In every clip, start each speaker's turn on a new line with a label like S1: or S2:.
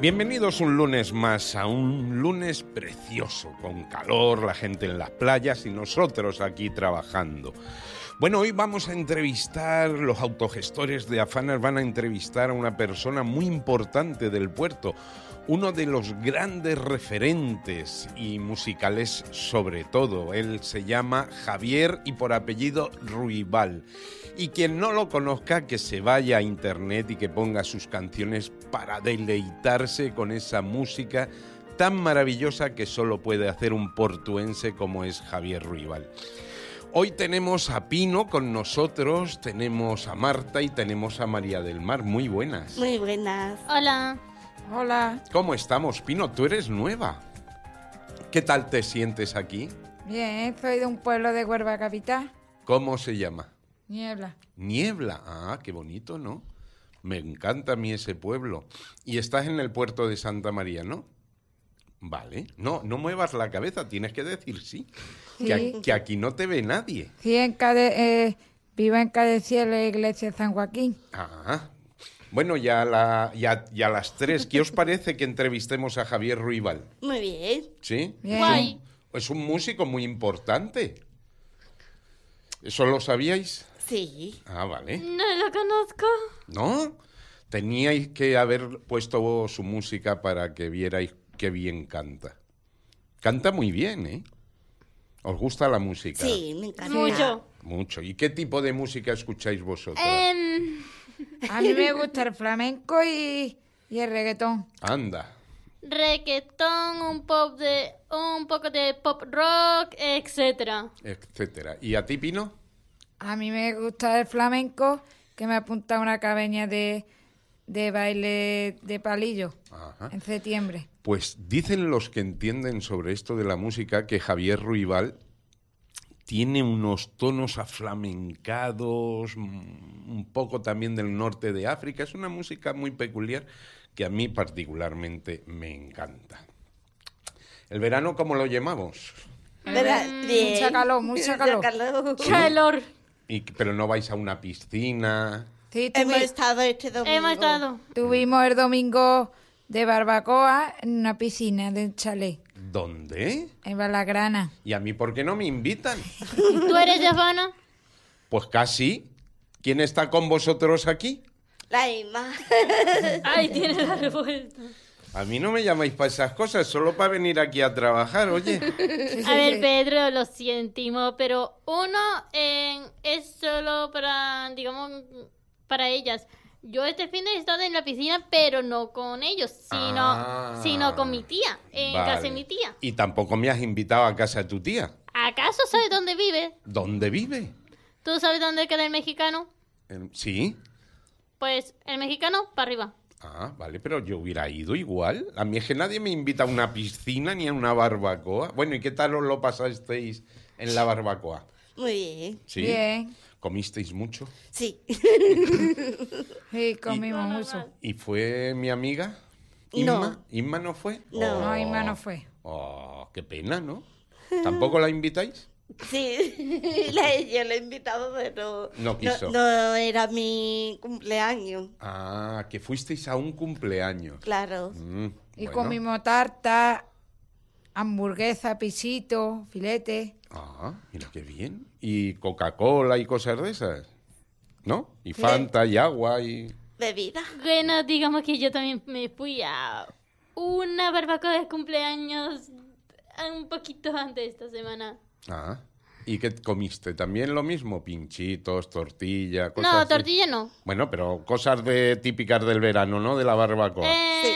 S1: Bienvenidos un lunes más a un lunes precioso, con calor, la gente en las playas y nosotros aquí trabajando. Bueno, hoy vamos a entrevistar, los autogestores de Afanas van a entrevistar a una persona muy importante del puerto, uno de los grandes referentes y musicales sobre todo. Él se llama Javier y por apellido Ruibal. Y quien no lo conozca, que se vaya a internet y que ponga sus canciones para deleitarse con esa música tan maravillosa que solo puede hacer un portuense como es Javier Ruibal. Hoy tenemos a Pino con nosotros, tenemos a Marta y tenemos a María del Mar. Muy buenas.
S2: Muy buenas.
S3: Hola.
S4: Hola.
S1: ¿Cómo estamos, Pino? Tú eres nueva. ¿Qué tal te sientes aquí?
S4: Bien, soy de un pueblo de Huelva Capital.
S1: ¿Cómo se llama?
S4: Niebla.
S1: Niebla. Ah, qué bonito, ¿no? Me encanta a mí ese pueblo. Y estás en el puerto de Santa María, ¿no? Vale. No muevas la cabeza, tienes que decir sí.
S4: Sí.
S1: Que aquí no te ve nadie.
S4: Sí, vivo en Cadeciel, la iglesia de San Joaquín.
S1: Ah. Bueno, ya a las 3, ¿qué os parece que entrevistemos a Javier Ruibal?
S2: Muy bien.
S1: ¿Sí?
S4: Bien.
S3: Guay.
S1: Es un músico muy importante. ¿Eso lo sabíais?
S2: Sí.
S1: Ah, vale.
S3: No lo conozco.
S1: ¿No? Teníais que haber puesto su música para que vierais qué bien canta. Canta muy bien, ¿eh? ¿Os gusta la música?
S2: Sí, me encanta.
S3: Mucho.
S1: Mucho. ¿Y qué tipo de música escucháis vosotros?
S4: A mí me gusta el flamenco y el reggaetón.
S1: Anda.
S3: Reggaetón, un poco de pop rock, etcétera.
S1: Etcétera. ¿Y a ti, Pino?
S4: A mí me gusta el flamenco, que me apunta a una academia de baile de palillo
S1: Ajá.
S4: en septiembre.
S1: Pues dicen los que entienden sobre esto de la música que Javier Ruibal tiene unos tonos aflamencados, un poco también del norte de África. Es una música muy peculiar que a mí particularmente me encanta. ¿El verano cómo lo llamamos?
S2: ¿Verdad? Bien.
S4: Mucha calor, mucha calor.
S3: Calor.
S1: Pero no vais a una piscina.
S4: Sí,
S2: Hemos estado este domingo.
S3: Hemos estado.
S4: tuvimos el domingo de barbacoa en una piscina de un chalet,
S1: ¿Dónde?
S4: en Balagrana.
S1: ¿Y a mí por qué no me invitan?
S3: ¿Tú eres de Habana?
S1: Pues casi. ¿Quién está con vosotros aquí?
S2: La Ima.
S3: Ahí tienes la respuesta.
S1: A mí no me llamáis para esas cosas, solo para venir aquí a trabajar, oye.
S3: A ver, Pedro, lo sentimos, pero es solo para, digamos, para ellas. Yo este fin de he estado en la piscina, pero no con ellos, sino con mi tía, en casa de mi tía.
S1: Y tampoco me has invitado a casa de tu tía.
S3: ¿Acaso sabes dónde vive?
S1: ¿Dónde vive?
S3: ¿Tú sabes dónde queda el mexicano?
S1: Sí.
S3: Pues el mexicano, para arriba.
S1: Ah, vale, pero yo hubiera ido igual. A mí es que nadie me invita a una piscina ni a una barbacoa. Bueno, ¿y qué tal os lo pasasteis en la barbacoa?
S2: Muy bien.
S1: ¿Sí?
S4: Bien.
S1: ¿Comisteis mucho?
S2: Sí.
S4: Sí, comimos mucho.
S1: ¿Y fue mi amiga?
S2: No.
S1: ¿Inma? ¿Inma no fue?
S2: No.
S4: No, Inma no fue.
S1: Oh, qué pena, ¿no? ¿Tampoco la invitáis?
S2: Sí. Yo la he invitado, pero
S1: No quiso.
S2: No era mi cumpleaños.
S1: Ah, que fuisteis a un cumpleaños.
S2: Claro.
S4: Y
S1: Bueno.
S4: comimos tarta, hamburguesa, pisito, filete.
S1: Ah, mira qué bien. ¿Y Coca-Cola y cosas de esas? ¿No? Y
S4: Sí.
S1: Fanta y agua y...
S2: Bebida.
S3: Bueno, digamos que yo también me fui a una barbacoa de cumpleaños un poquito antes de esta semana.
S1: Ah, ¿y qué comiste? ¿También lo mismo? ¿Pinchitos, tortilla, cosas
S3: No,
S1: así?
S3: tortilla no.
S1: Bueno, pero cosas típicas del verano, ¿no? De la barbacoa.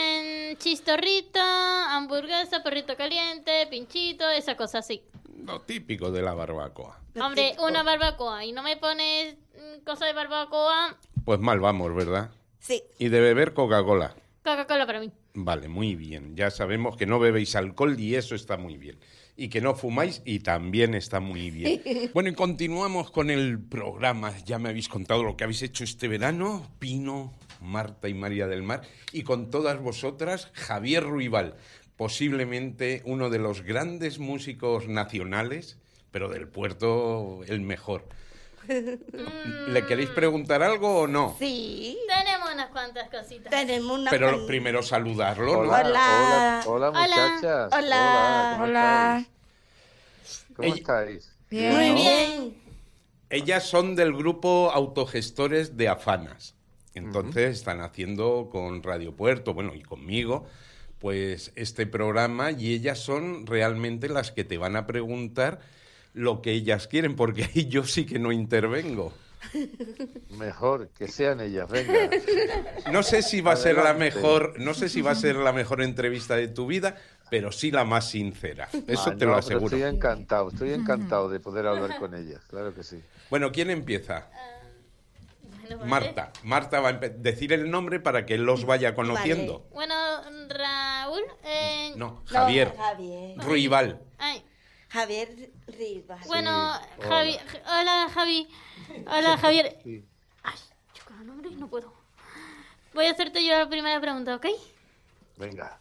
S3: Chistorrita, hamburguesa, perrito caliente, pinchito, esa cosa así.
S1: Lo típico de la barbacoa.
S3: Hombre, una barbacoa y no me pones cosa de barbacoa,
S1: Pues mal vamos, ¿verdad?
S2: Sí.
S1: Y de beber Coca-Cola.
S3: Coca-Cola para mí.
S1: Vale, muy bien. Ya sabemos que no bebéis alcohol y eso está muy bien. Y que no fumáis y también está muy bien. Bueno, y continuamos con el programa. Ya me habéis contado lo que habéis hecho este verano, Pino, Marta y María del Mar. Y con todas vosotras, Javier Ruibal, posiblemente uno de los grandes músicos nacionales, pero del puerto el mejor. ¿Le queréis preguntar algo o no?
S2: Sí.
S3: Tenemos una unas cuantas cositas.
S2: Tenemos una...
S1: Pero primero saludarlo, ¿no?
S2: Hola.
S5: Hola, muchachas.
S2: Hola.
S5: ¿cómo
S4: Hola.
S5: estáis? ¿Cómo estáis?
S4: Bien.
S2: Muy
S5: ¿no?
S2: bien.
S1: Ellas son del grupo Autogestores de Afanas. Entonces están haciendo con Radio Puerto, bueno, y conmigo, pues este programa, y ellas son realmente las que te van a preguntar lo que ellas quieren, porque ahí yo sí que no intervengo.
S5: Mejor que sean ellas, venga.
S1: No sé si va a ser la
S5: Adelante.
S1: mejor, no sé si va a ser la mejor entrevista de tu vida, pero sí la más sincera. Eso te lo
S5: Pero
S1: aseguro.
S5: estoy encantado de poder hablar con ellas, claro que sí.
S1: Bueno, ¿quién empieza?
S3: Bueno, vale.
S1: Marta. Marta va a decir el nombre para que él los vaya conociendo.
S3: Bueno, Raúl.
S1: No, Javier.
S2: No, Javier.
S1: Ruibal.
S3: Ay,
S2: Javier Rivas.
S3: bueno,
S5: hola.
S3: Javi. Hola, Javi. Hola, Javier.
S5: Sí.
S3: Ay, yo con el nombre no puedo. Voy a hacerte yo la primera pregunta, ¿ok?
S5: Venga.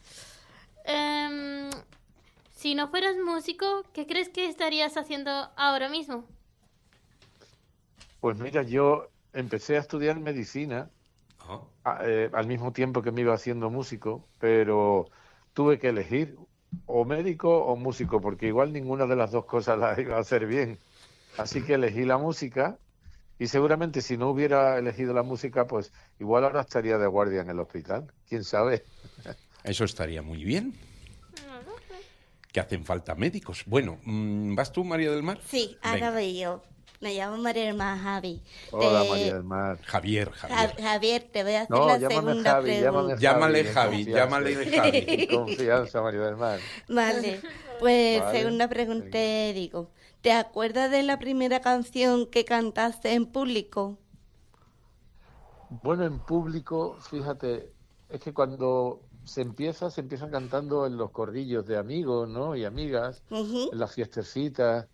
S3: Si no fueras músico, ¿qué crees que estarías haciendo ahora mismo?
S5: Pues mira, yo empecé a estudiar medicina al mismo tiempo que me iba haciendo músico, pero tuve que elegir o médico o músico, porque igual ninguna de las dos cosas las iba a hacer bien. Así que elegí la música y seguramente si no hubiera elegido la música, pues igual ahora estaría de guardia en el hospital. ¿Quién sabe?
S1: Eso estaría muy bien. Que hacen falta médicos. Bueno, ¿vas tú, María del Mar?
S2: Sí, ahora
S1: Venga.
S2: voy yo. Me llamo María del Mar Javi.
S5: Hola, María del Mar.
S1: Javier.
S2: Javier, te voy a hacer
S5: No,
S2: la
S5: llámame
S2: segunda
S5: Javi,
S2: pregunta.
S1: Llámale
S5: en
S1: Javi,
S5: confianza.
S1: llámale Javi.
S5: En confianza, María del Mar.
S2: Vale, pues
S5: Vale.
S2: segunda pregunta te digo. ¿Te acuerdas de la primera canción que cantaste en público?
S5: Bueno, en público, fíjate, es que cuando se empieza cantando en los corrillos de amigos, ¿no? Y amigas,
S2: Ujú.
S5: en las fiestecitas,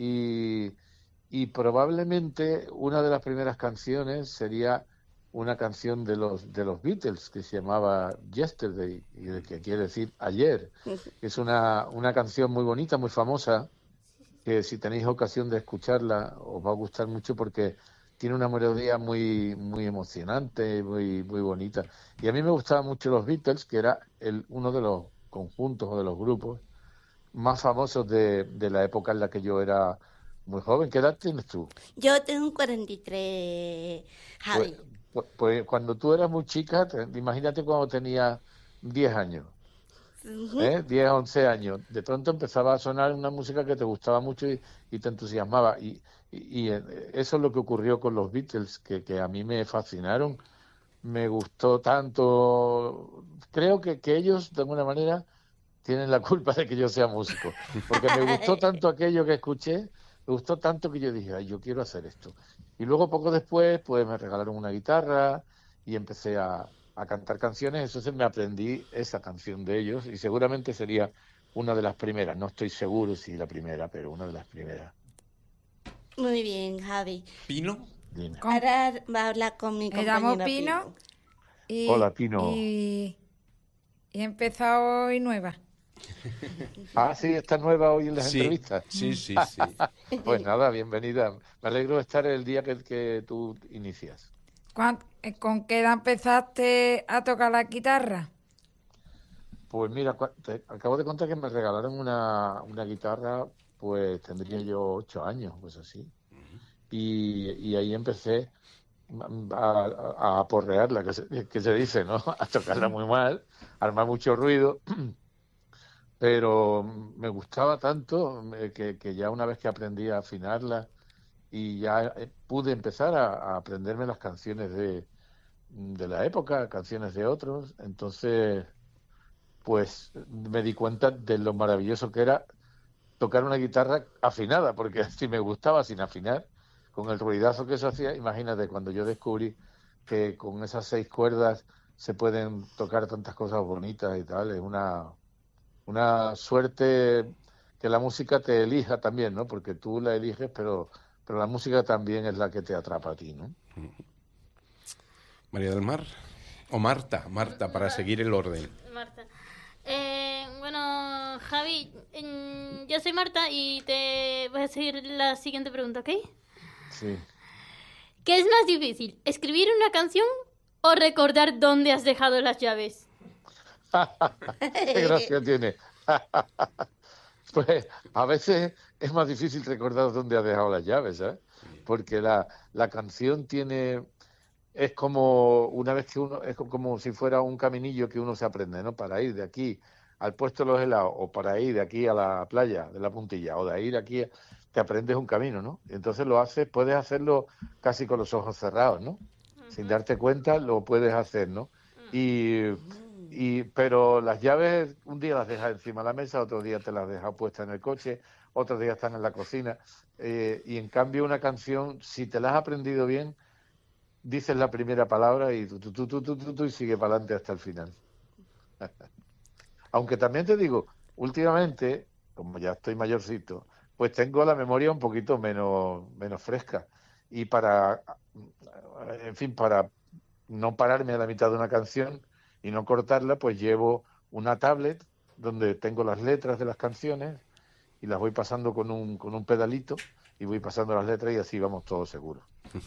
S5: y probablemente una de las primeras canciones sería una canción de los Beatles que se llamaba Yesterday, y que quiere decir ayer. Es una canción muy bonita, muy famosa, que si tenéis ocasión de escucharla os va a gustar mucho porque tiene una melodía muy muy emocionante, muy muy bonita. Y a mí me gustaban mucho los Beatles, que era uno de los conjuntos o de los grupos más famosos de la época en la que yo era muy joven. ¿Qué edad tienes tú?
S2: Yo tengo un 43, Javi.
S5: Pues cuando tú eras muy chica, imagínate cuando tenías 10 años.
S2: Ujú.
S5: 10, 11 años, de pronto empezaba a sonar una música que te gustaba mucho y te entusiasmaba. Y eso es lo que ocurrió con los Beatles, que a mí me fascinaron, me gustó tanto. Creo que ellos, de alguna manera, tienen la culpa de que yo sea músico, porque me gustó tanto aquello que escuché, me gustó tanto que yo dije, ay, yo quiero hacer esto. Y luego, poco después, pues me regalaron una guitarra y empecé a cantar canciones, entonces me aprendí esa canción de ellos y seguramente sería una de las primeras, no estoy seguro si la primera, pero una de las primeras.
S2: Muy bien, Javi.
S1: ¿Pino?
S5: Dime.
S2: Ahora va a hablar con mi
S4: Me llamo
S2: compañera
S4: Pino. Y,
S5: Hola, Pino.
S4: Y he empezado hoy nueva.
S5: Ah, sí, está nueva hoy en las
S1: Sí,
S5: entrevistas.
S1: sí.
S5: Pues nada, bienvenida. Me alegro de estar el día que tú inicias.
S4: ¿Con qué edad empezaste a tocar la guitarra?
S5: Pues mira, te acabo de contar que me regalaron una guitarra, pues tendría yo 8 años, pues así. Y ahí empecé a aporrearla, que se dice, ¿no? A tocarla muy mal, armar mucho ruido, pero me gustaba tanto que ya una vez que aprendí a afinarla y ya pude empezar a aprenderme las canciones de la época, canciones de otros, entonces pues me di cuenta de lo maravilloso que era tocar una guitarra afinada, porque si me gustaba sin afinar, con el ruidazo que eso hacía, imagínate, cuando yo descubrí que con esas 6 cuerdas se pueden tocar tantas cosas bonitas y tal, es una suerte que la música te elija también, ¿no? Porque tú la eliges, pero la música también es la que te atrapa a ti, ¿no?
S1: María del Mar. O Marta, para seguir el orden.
S3: Marta. Bueno, Javi, yo soy Marta y te voy a seguir la siguiente pregunta, ¿ok?
S5: Sí.
S3: ¿Qué es más difícil, escribir una canción o recordar dónde has dejado las llaves?
S5: Qué gracia tiene. Pues a veces es más difícil recordar dónde has dejado las llaves, ¿sabes? Porque la canción tiene... Es como una vez que uno... Es como si fuera un caminillo que uno se aprende, ¿no? Para ir de aquí al puesto de los helados, o para ir de aquí a la playa de la Puntilla, o de ir aquí... Te aprendes un camino, ¿no? Y entonces lo haces, puedes hacerlo casi con los ojos cerrados, ¿no? Sin darte cuenta lo puedes hacer, ¿no? Pero las llaves un día las dejas encima de la mesa, otro día te las dejas puestas en el coche, otro día están en la cocina, y en cambio una canción, si te la has aprendido bien, dices la primera palabra y tú y sigue para adelante hasta el final. Aunque también te digo, últimamente, como ya estoy mayorcito, pues tengo la memoria un poquito menos fresca, y para no pararme a la mitad de una canción y no cortarla, pues llevo una tablet donde tengo las letras de las canciones y las voy pasando con un pedalito, y voy pasando las letras y así vamos todos seguros.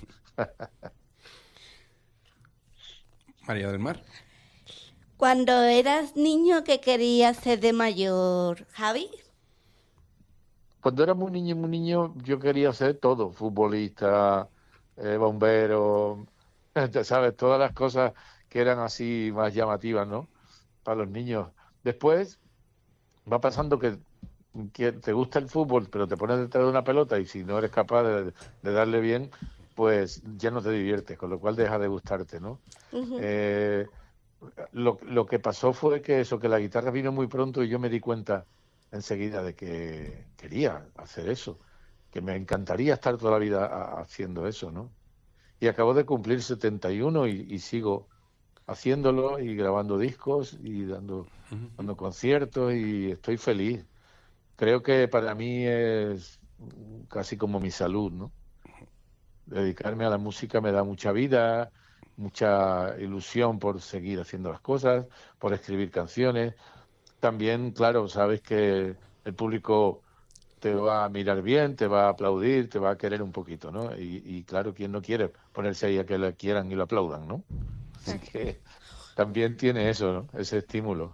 S1: María del Mar.
S2: Cuando eras niño, ¿qué querías ser de mayor, Javi?
S5: Cuando era muy niño, yo quería ser todo: futbolista, bombero, ¿sabes? Todas las cosas que eran así más llamativas, ¿no? Para los niños. Después va pasando que te gusta el fútbol, pero te pones detrás de una pelota y si no eres capaz de darle bien, pues ya no te diviertes, con lo cual deja de gustarte, ¿no?
S2: Ujú.
S5: Lo que pasó fue que la guitarra vino muy pronto y yo me di cuenta enseguida de que quería hacer eso, que me encantaría estar toda la vida haciendo eso, ¿no? Y acabo de cumplir 71 y sigo haciéndolo y grabando discos y dando conciertos, y estoy feliz. Creo que para mí es casi como mi salud, ¿no? Dedicarme a la música me da mucha vida, mucha ilusión por seguir haciendo las cosas, por escribir canciones. También, claro, sabes que el público te va a mirar bien, te va a aplaudir, te va a querer un poquito, ¿no? Y claro, ¿quién no quiere ponerse ahí a que le quieran y lo aplaudan, ¿no? Así que también tiene eso, ¿no? Ese estímulo.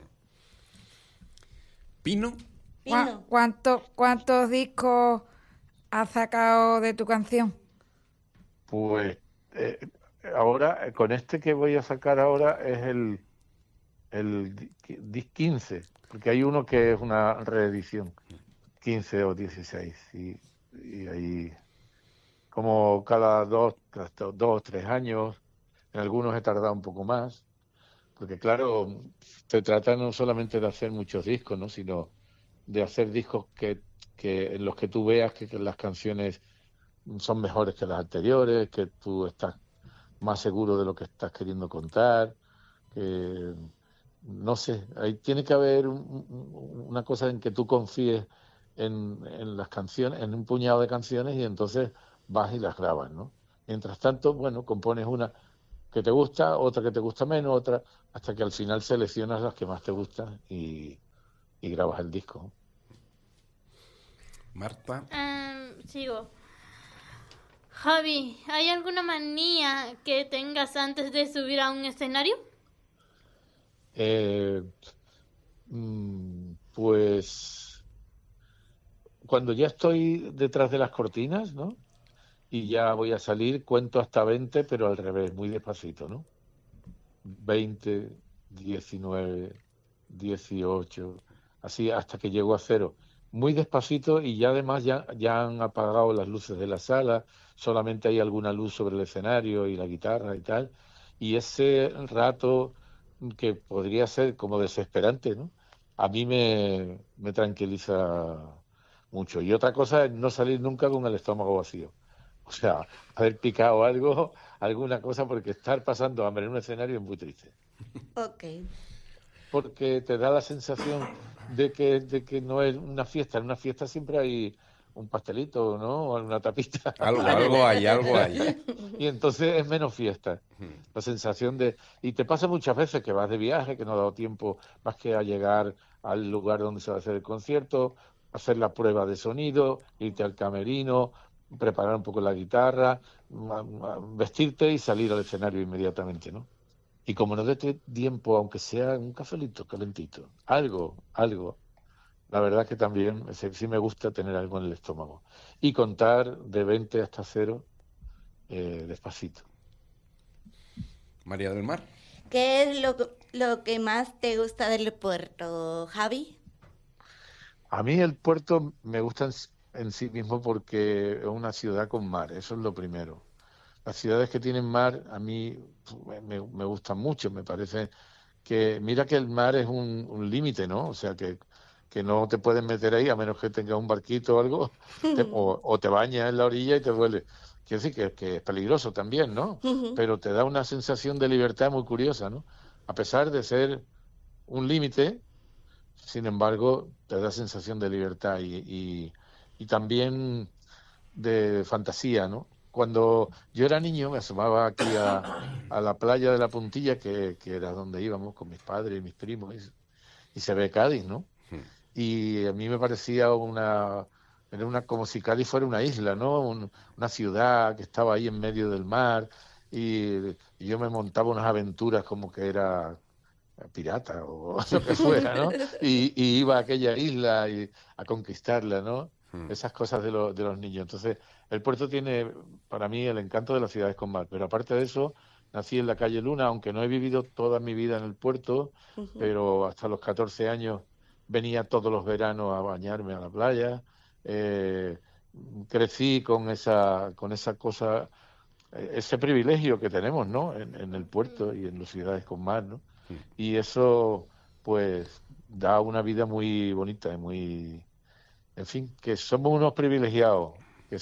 S1: Pino.
S2: Pino.
S4: ¿Cuántos discos has sacado de tu canción?
S5: Pues ahora, con este que voy a sacar ahora es el disc 15, porque hay uno que es una reedición, 15 o 16, y ahí como cada 2 o 3 años, en algunos he tardado un poco más, porque claro, se trata no solamente de hacer muchos discos, ¿no? Sino de hacer discos que en los que tú veas que las canciones son mejores que las anteriores, que tú estás más seguro de lo que estás queriendo contar, que no sé, ahí tiene que haber una cosa en que tú confíes en las canciones, en un puñado de canciones, y entonces vas y las grabas, ¿no? Mientras tanto, bueno, compones una que te gusta, otra que te gusta menos, otra, hasta que al final seleccionas las que más te gustan y grabas el disco.
S1: Marta.
S3: Sigo. Javi, ¿hay alguna manía que tengas antes de subir a un escenario?
S5: Pues cuando ya estoy detrás de las cortinas, ¿no? Y ya voy a salir, cuento hasta 20, pero al revés, muy despacito, ¿no? 20, 19, 18, así hasta que llego a 0. Muy despacito, y ya además ya han apagado las luces de la sala, solamente hay alguna luz sobre el escenario y la guitarra y tal. Y ese rato, que podría ser como desesperante, ¿no? A mí me tranquiliza mucho. Y otra cosa es no salir nunca con el estómago vacío. O sea, haber picado algo, alguna cosa, porque estar pasando hambre en un escenario es muy triste.
S2: Ok.
S5: Porque te da la sensación de que no es una fiesta. En una fiesta siempre hay un pastelito, ¿no? O una tapita.
S1: Algo hay.
S5: Y entonces es menos fiesta. La sensación de... Y te pasa muchas veces que vas de viaje, que no ha dado tiempo más que a llegar al lugar donde se va a hacer el concierto, hacer la prueba de sonido, irte al camerino, preparar un poco la guitarra, vestirte y salir al escenario inmediatamente, ¿no? Y como no dé tiempo, aunque sea un cafelito calentito, algo, la verdad que también sí me gusta tener algo en el estómago. Y contar de 20 hasta 0 despacito.
S1: María del Mar.
S2: ¿Qué es lo que más te gusta del puerto, Javi?
S5: A mí el puerto me gusta en sí mismo porque es una ciudad con mar, eso es lo primero. Las ciudades que tienen mar a mí me gustan mucho, me parece que, mira que el mar es un límite, ¿no? O sea, que no te puedes meter ahí a menos que tengas un barquito o algo, o te bañas en la orilla y te duele. Quiero decir que es peligroso también, ¿no? Pero te da una sensación de libertad muy curiosa, ¿no? A pesar de ser un límite, sin embargo, te da sensación de libertad y también de fantasía, ¿no? Cuando yo era niño me asomaba aquí a la playa de la Puntilla, que era donde íbamos con mis padres y mis primos, y se ve Cádiz, ¿no? Y a mí me parecía como si Cádiz fuera una isla, ¿no? Una ciudad que estaba ahí en medio del mar, y yo me montaba unas aventuras como que era pirata o lo que fuera, ¿no? Y iba a aquella isla y a conquistarla, ¿no? Esas cosas de los niños. Entonces, el puerto tiene, para mí, el encanto de las ciudades con mar. Pero aparte de eso, nací en la calle Luna, aunque no he vivido toda mi vida en el puerto, pero hasta los 14 años venía todos los veranos a bañarme a la playa. Crecí con esa cosa, ese privilegio que tenemos, ¿no? En el puerto y en las ciudades con mar, ¿no? Y eso, pues, da una vida muy bonita y muy... En fin, que somos unos privilegiados,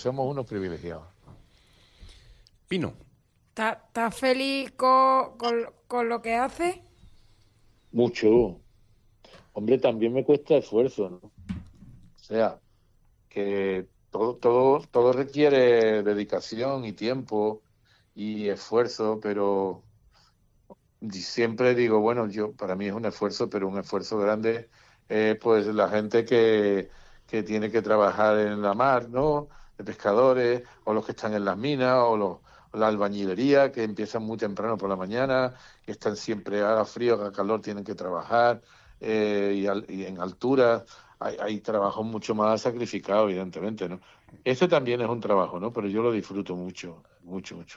S1: Pino.
S4: ¿Estás feliz con lo que haces?
S5: Mucho. Hombre, también me cuesta esfuerzo, ¿no? O sea, que todo requiere dedicación y tiempo y esfuerzo, pero siempre digo, bueno, para mí es un esfuerzo, pero un esfuerzo grande, pues la gente que tiene que trabajar en la mar, ¿no? De pescadores, o los que están en las minas, o la albañilería, que empiezan muy temprano por la mañana, que están siempre a frío, a calor, tienen que trabajar, y en altura hay trabajos mucho más sacrificados, evidentemente, ¿no? Este también es un trabajo, ¿no? Pero yo lo disfruto mucho, mucho, mucho.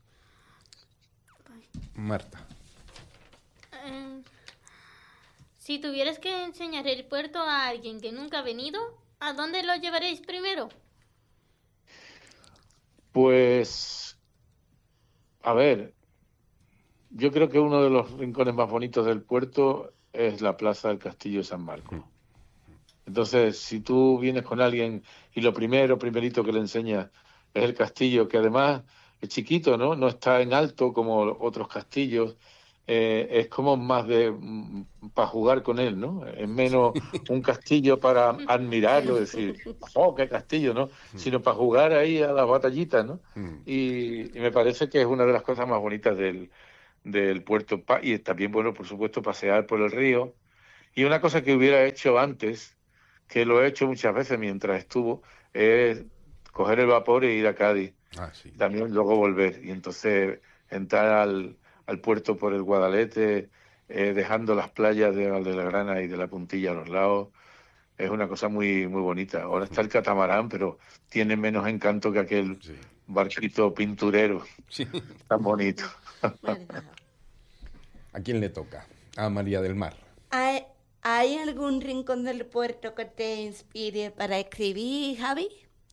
S1: Marta.
S3: Si tuvieras que enseñar el puerto a alguien que nunca ha venido, ¿a dónde lo llevaréis primero?
S5: Pues, a ver, yo creo que uno de los rincones más bonitos del puerto es la plaza del Castillo de San Marcos. Entonces, si tú vienes con alguien y lo primerito que le enseñas es el castillo, que además es chiquito, ¿no? No está en alto como otros castillos, es como más para jugar con él, ¿no? Es menos un castillo para admirarlo, decir, ¡oh, qué castillo!, ¿no? Sino para jugar ahí a las batallitas, ¿no? Y me parece que es una de las cosas más bonitas del puerto. Y también, bueno, por supuesto, pasear por el río. Y una cosa que hubiera hecho antes, que lo he hecho muchas veces mientras estuvo, es coger el vapor e ir a Cádiz.
S1: Sí.
S5: También luego volver. Y entonces entrar al puerto por el Guadalete, dejando las playas de Valdegrana y de la Puntilla a los lados. Es una cosa muy, muy bonita. Ahora está el catamarán, pero tiene menos encanto que aquel barquito pinturero tan bonito.
S1: ¿A quién le toca? A María del Mar.
S2: ¿Hay algún rincón del puerto que te inspire para escribir, Javi?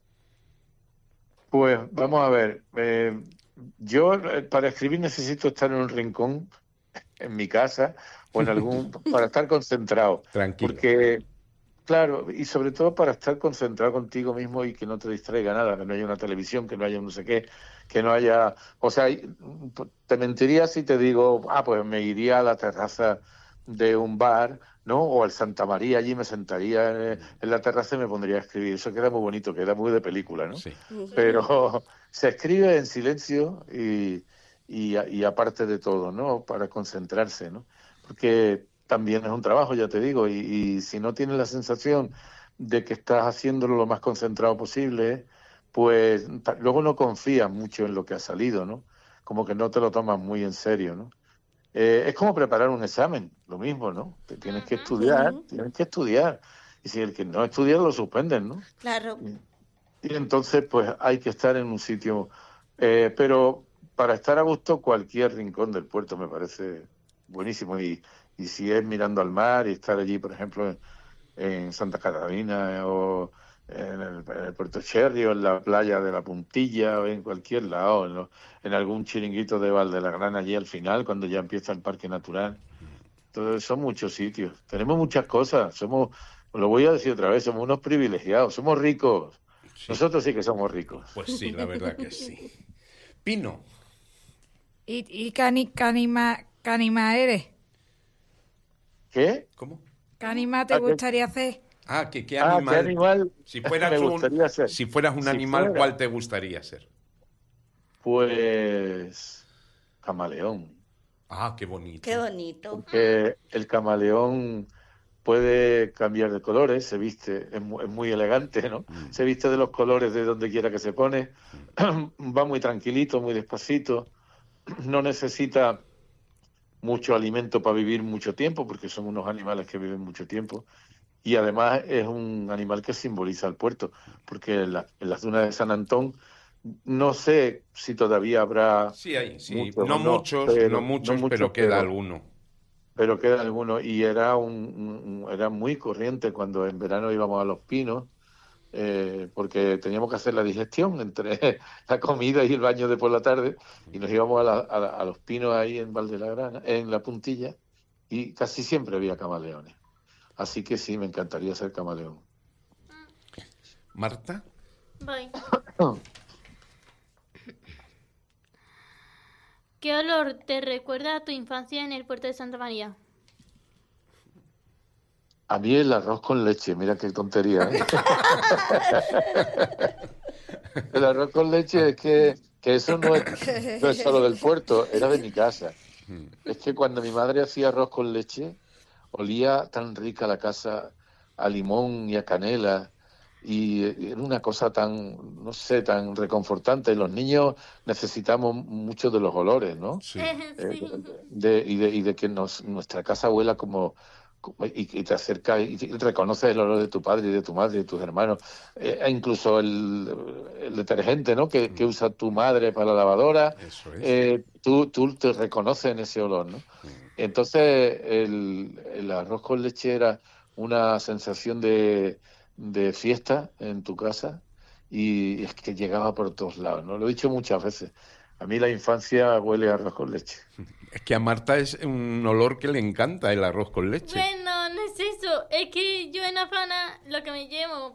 S5: Pues vamos a ver. Yo para escribir necesito estar en un rincón en mi casa o en algún para estar concentrado.
S1: Tranquilo.
S5: Porque, claro, y sobre todo para estar concentrado contigo mismo y que no te distraiga nada, que no haya una televisión, que no haya no sé qué, que no haya... O sea, te mentiría si te digo, pues me iría a la terraza de un bar, ¿no? O al Santa María, allí me sentaría en la terraza y me pondría a escribir. Eso queda muy bonito, queda muy de película, ¿no?
S1: Sí.
S5: Pero se escribe en silencio y aparte de todo, ¿no? Para concentrarse, ¿no? Porque también es un trabajo, ya te digo, y si no tienes la sensación de que estás haciéndolo lo más concentrado posible, pues luego no confías mucho en lo que ha salido, ¿no? Como que no te lo tomas muy en serio, ¿no? Es como preparar un examen, lo mismo, ¿no? Te tienes que estudiar. Y si el que no estudia lo suspenden, ¿no?
S2: Claro.
S5: Y entonces, pues hay que estar en un sitio. Pero para estar a gusto, cualquier rincón del puerto me parece buenísimo. Y si es mirando al mar y estar allí, por ejemplo, en Santa Catalina o en el Puerto Cherry o en la playa de la Puntilla o en cualquier lado, en algún chiringuito de Valdelagrana allí al final, cuando ya empieza el Parque Natural. Entonces, son muchos sitios. Tenemos muchas cosas. Lo voy a decir otra vez, somos unos privilegiados, somos ricos.
S1: Sí.
S5: Nosotros sí que somos ricos.
S1: Pues sí, la verdad que sí. Pino.
S4: ¿Y qué anima eres?
S5: ¿Qué?
S1: ¿Cómo?
S4: ¿Qué anima te gustaría hacer?
S1: ¿Qué animal?
S5: ¿Qué animal
S1: Si fueras
S5: me gustaría ser?
S1: Si fueras un animal, ¿cuál te gustaría ser?
S5: Pues camaleón.
S1: Qué bonito.
S2: Qué bonito.
S5: Porque el camaleón puede cambiar de colores, se viste, es muy elegante, ¿no? Se viste de los colores de donde quiera que se pone, va muy tranquilito, muy despacito, no necesita mucho alimento para vivir mucho tiempo, porque son unos animales que viven mucho tiempo, y además es un animal que simboliza el puerto, porque en las dunas de San Antón no sé si todavía habrá...
S1: Sí, hay, sí.
S5: muchos,
S1: No muchos, pero queda alguno.
S5: Pero queda alguno, y era era muy corriente cuando en verano íbamos a Los Pinos, porque teníamos que hacer la digestión entre la comida y el baño de por la tarde, y nos íbamos a Los Pinos ahí en Valdelagrana, en la Puntilla, y casi siempre había camaleones. Así que sí, me encantaría ser camaleón.
S1: ¿Marta?
S3: Voy. ¿Qué olor te recuerda a tu infancia en el puerto de Santa María?
S5: A mí el arroz con leche, mira qué tontería, ¿eh? El arroz con leche es que eso no es solo del puerto, era de mi casa. Es que cuando mi madre hacía arroz con leche, olía tan rica la casa a limón y a canela, y era una cosa tan, no sé, tan reconfortante. Los niños necesitamos mucho de los olores, ¿no?
S1: Sí.
S3: Sí.
S5: Y de que nuestra casa huela y te acerca y reconoces el olor de tu padre y de tu madre y de tus hermanos, e incluso el detergente, ¿no? que usa tu madre para la lavadora.
S1: Eso es.
S5: Tú te reconoces en ese olor, ¿no? Entonces el arroz con leche era una sensación de fiesta en tu casa, y es que llegaba por todos lados, ¿no? Lo he dicho muchas veces. A mí la infancia huele a arroz con leche.
S1: Es que a Marta es un olor que le encanta, el arroz con leche.
S3: Bueno, no es eso. Es que yo en Afana lo que me llevo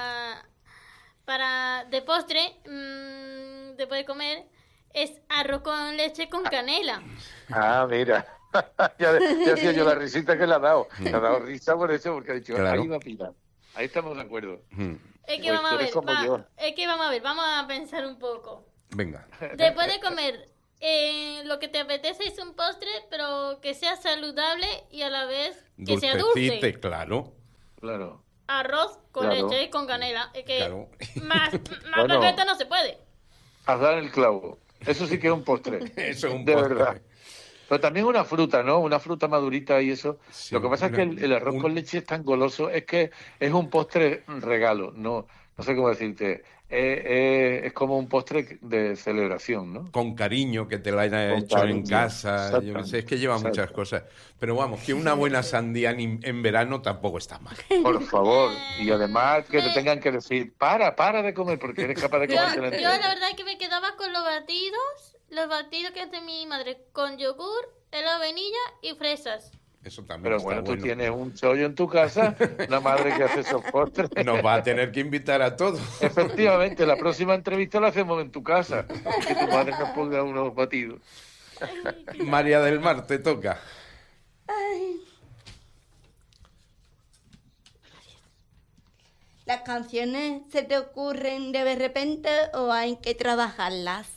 S3: de postre, después de comer, es arroz con leche con canela.
S5: Mira. ya hacía yo la risita que le ha dado. Le ha dado risa por eso, porque ha dicho,
S1: Claro.
S5: ahí va a pillar. Ahí estamos de acuerdo.
S3: Es que
S5: Pues
S3: vamos
S5: tú
S3: a
S5: eres
S3: ver,
S5: como yo.
S3: vamos a pensar un poco.
S1: Venga.
S3: Después de comer, lo que te apetece es un postre, pero que sea saludable y a la vez que sea
S1: Dulcecite,
S3: dulce.
S1: claro.
S5: Claro.
S3: Arroz con
S5: Claro.
S3: leche y con canela. Es que
S1: Claro.
S3: más
S5: Bueno.
S3: perfecto no se puede.
S5: Has dado el clavo. Eso sí que es un postre.
S1: Eso es un
S5: De
S1: postre.
S5: verdad. Pero también una fruta, ¿no? Una fruta madurita y eso.
S1: Sí,
S5: Lo que pasa es que el arroz con leche es tan goloso, es que es un postre regalo, no sé cómo decirte. Es como un postre de celebración, ¿no?
S1: Con cariño, que te la haya
S5: Con
S1: hecho
S5: cariño,
S1: en casa. Yo no sé, es que lleva
S5: exacto.
S1: muchas cosas. Pero vamos, que una buena sandía en verano tampoco está mal.
S5: Por favor. Y además que te tengan que decir, para de comer, porque eres capaz de
S3: Yo
S5: comerte la
S3: la
S5: entera.
S3: verdad es que me quedaba con los batidos que hace mi madre, con yogur, helado de vainilla y fresas.
S1: Eso también
S5: Pero
S1: está
S5: bueno, tú
S1: bueno.
S5: tienes un chollo en tu casa, una madre que hace esos postres.
S1: Nos va a tener que invitar a todos.
S5: Efectivamente, la próxima entrevista la hacemos en tu casa, que tu madre nos ponga unos batidos.
S1: María del Mar, te toca.
S2: ¿Las canciones se te ocurren de repente o hay que trabajarlas?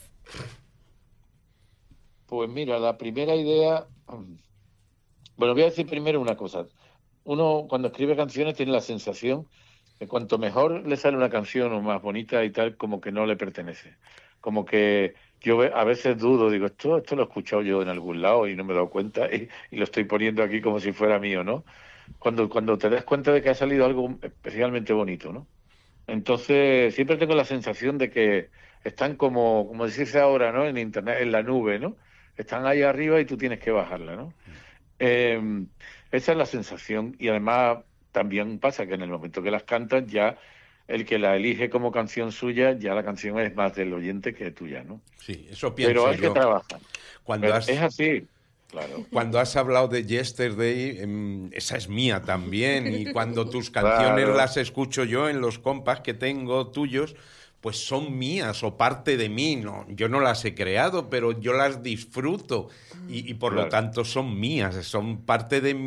S5: Pues mira, la primera idea... Bueno, voy a decir primero una cosa. Uno, cuando escribe canciones, tiene la sensación que cuanto mejor le sale una canción o más bonita y tal, como que no le pertenece. Como que a veces dudo, digo, esto lo he escuchado yo en algún lado y no me he dado cuenta y lo estoy poniendo aquí como si fuera mío, ¿no? Cuando te das cuenta de que ha salido algo especialmente bonito, ¿no? Entonces, siempre tengo la sensación de que están como decirse ahora, ¿no? En Internet, en la nube, ¿no? Están ahí arriba y tú tienes que bajarla, ¿no? Esa es la sensación y además también pasa que en el momento que las cantas ya el que la elige como canción suya, ya la canción es más del oyente que tuya, ¿no?
S1: Sí, eso pienso
S5: Pero hay
S1: yo.
S5: que trabajar.
S1: Cuando
S5: Es así, claro.
S1: Cuando has hablado de Yesterday, esa es mía también. Y cuando tus canciones
S5: Claro.
S1: las escucho yo en los compas que tengo tuyos, pues son mías o parte de mí. No, yo no las he creado, pero yo las disfruto. Y por lo
S5: Claro.
S1: tanto son mías, son parte de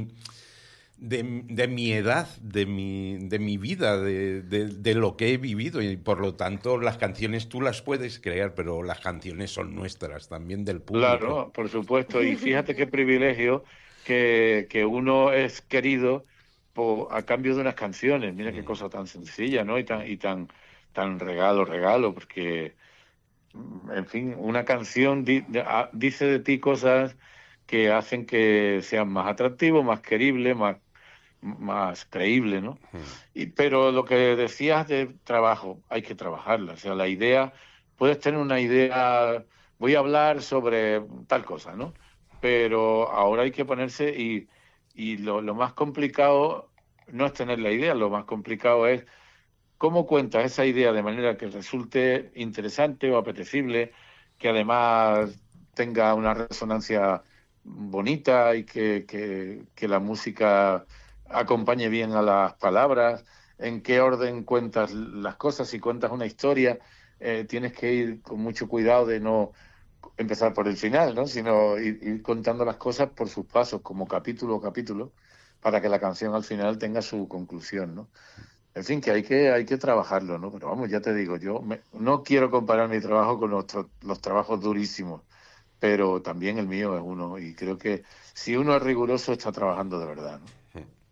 S1: mi edad, de mi vida, de lo que he vivido. Y por lo tanto las canciones tú las puedes crear, pero las canciones son nuestras, también del público.
S5: Claro, por supuesto. Y fíjate qué privilegio que uno es querido a cambio de unas canciones. Mira qué cosa tan sencilla, ¿no? Y tan regalo, porque, en fin, una canción dice de ti cosas que hacen que seas más atractivo, más querible, más creíble, ¿no? Pero lo que decías de trabajo, hay que trabajarla. O sea, la idea, puedes tener una idea, voy a hablar sobre tal cosa, ¿no? Pero ahora hay que ponerse y lo más complicado no es tener la idea, lo más complicado es cómo cuentas esa idea de manera que resulte interesante o apetecible, que además tenga una resonancia bonita y que la música acompañe bien a las palabras, en qué orden cuentas las cosas. Si cuentas una historia, tienes que ir con mucho cuidado de no empezar por el final, ¿no? Sino ir contando las cosas por sus pasos, como capítulo a capítulo, para que la canción al final tenga su conclusión, ¿no? En fin, que hay que trabajarlo, ¿no? Pero vamos, ya te digo, no quiero comparar mi trabajo con los trabajos durísimos, pero también el mío es uno, y creo que si uno es riguroso está trabajando de verdad, ¿no?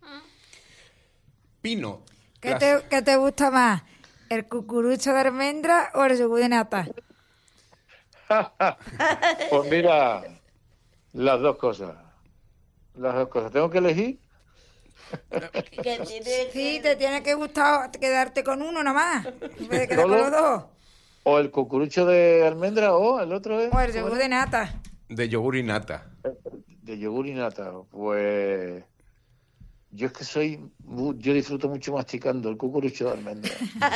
S1: Pino.
S4: ¿Qué te gusta más? ¿El cucurucho de almendra o el yogur de nata?
S5: Pues mira, las dos cosas. Las dos cosas. ¿Tengo que elegir?
S2: Que tiene
S4: Sí, te tiene que gustar quedarte con uno nomás. En vez de quedar con
S5: ¿Solo?
S4: los dos.
S5: O el cucurucho de almendra o el otro es...
S4: O el yogur de nata.
S1: De yogur y nata.
S5: De yogur y nata. Pues yo es que yo disfruto mucho masticando el cucurucho de almendra.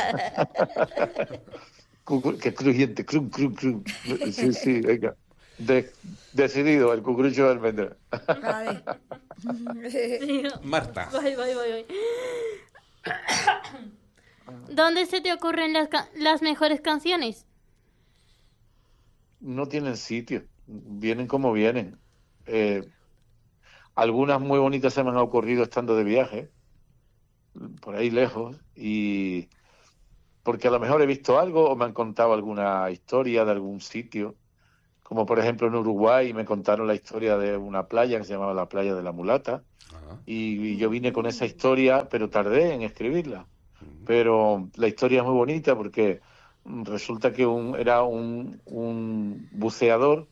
S5: Que crujiente, crum, crum, crum. Sí, venga. Decidido, el cucurucho de almendra.
S4: Vale.
S1: Marta.
S3: Voy. ¿Dónde se te ocurren las mejores canciones?
S5: No tienen sitio, vienen como vienen. Algunas muy bonitas se me han ocurrido estando de viaje, por ahí lejos, y porque a lo mejor he visto algo o me han contado alguna historia de algún sitio, como por ejemplo en Uruguay me contaron la historia de una playa que se llamaba la Playa de la Mulata, y yo vine con esa historia, pero tardé en escribirla. Pero la historia es muy bonita porque resulta que era un buceador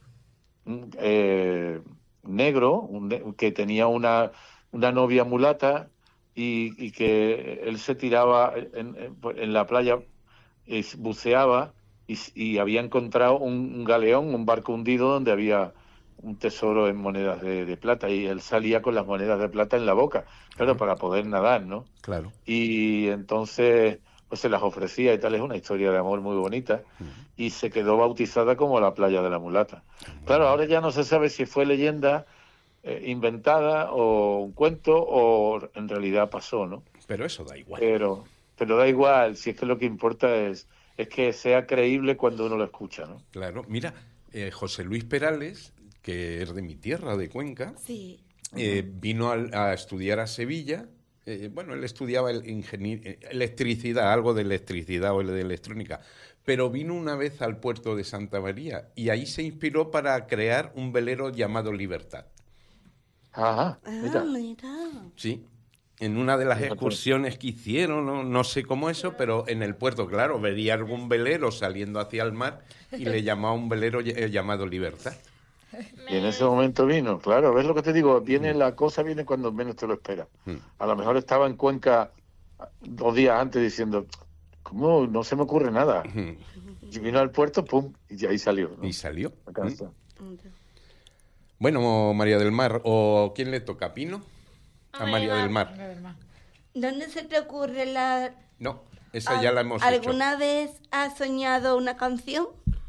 S5: negro que tenía una novia mulata y que él se tiraba en la playa, buceaba y había encontrado un galeón, un barco hundido donde había un tesoro en monedas de plata, y él salía con las monedas de plata en la boca, claro, para poder nadar, ¿no?
S1: Claro.
S5: Y entonces pues se las ofrecía y tal. Es una historia de amor muy bonita, y se quedó bautizada como la Playa de la Mulata. Claro, ahora ya no se sabe si fue leyenda inventada o un cuento o en realidad pasó, ¿no?
S1: Pero eso da igual.
S5: Pero da igual, si es que lo que importa es que sea creíble cuando uno lo escucha, ¿no?
S1: Claro, mira, José Luis Perales, que es de mi tierra, de Cuenca,
S2: Sí.
S1: vino a estudiar a Sevilla. Bueno, él estudiaba electricidad, algo de electricidad o de electrónica, pero vino una vez al puerto de Santa María y ahí se inspiró para crear un velero llamado Libertad.
S5: Ajá, mira.
S2: Mira.
S1: Sí. En una de las excursiones que hicieron, no sé cómo eso, pero en el puerto, claro, veía algún velero saliendo hacia el mar y le llamaba un velero llamado Libertad.
S5: Y en ese momento vino, claro, ¿ves lo que te digo? La cosa viene cuando menos te lo esperas. A lo mejor estaba en Cuenca 2 días antes diciendo, ¿cómo? No se me ocurre nada. Y vino al puerto, pum, y ahí salió, ¿no?
S1: Y salió.
S5: Acá está.
S1: Bueno, María del Mar, ¿o quién le toca? ¿Pino? A María del Mar.
S2: ¿Dónde se te ocurre la...
S1: No, esa ya la hemos hecho.
S2: ¿Alguna vez has soñado una canción?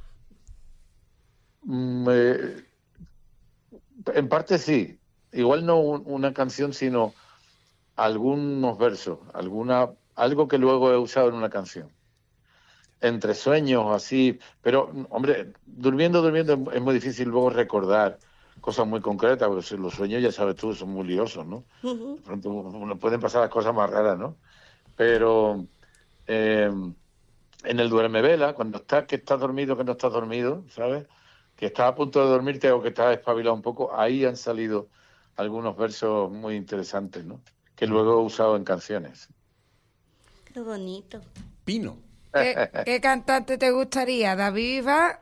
S5: En parte sí. Igual no una canción, sino algunos versos, algo que luego he usado en una canción. Entre sueños, así. Pero, hombre, durmiendo es muy difícil luego recordar cosas muy concretas, porque si los sueños, ya sabes tú, son muy liosos, ¿no? De pronto pueden pasar las cosas más raras, ¿no? Pero en el duermevela, cuando que estás dormido, que no estás dormido, ¿sabes? Que estás a punto de dormirte o que estás espabilado un poco, ahí han salido algunos versos muy interesantes, ¿no? Que luego he usado en canciones.
S2: Qué bonito.
S1: Pino.
S4: ¿Qué cantante te gustaría? ¿David Bisbal